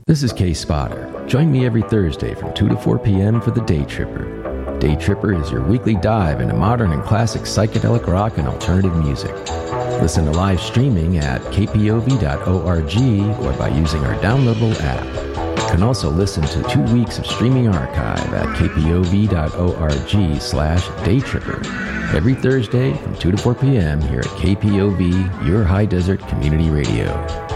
This is Kay Spotter. Join me every Thursday from 2 to 4 p.m. for the Day Tripper. Day Tripper is your weekly dive into modern and classic psychedelic rock and alternative music. Listen to live streaming at kpov.org or by using our downloadable app. You can also listen to 2 weeks of streaming archive at kpov.org/daytripper every Thursday from 2 to 4 p.m. here at KPOV, your high desert community radio.